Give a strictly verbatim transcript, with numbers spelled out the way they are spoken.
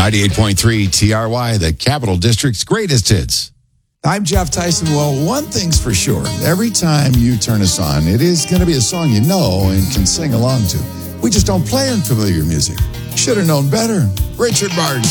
ninety-eight point three T R Y, the Capital District's greatest hits. I'm Jeff Tyson. Well, one thing's for sure. Every time you turn us on, it is going to be a song you know and can sing along to. We just don't play unfamiliar music. Should have known better. Richard Martin.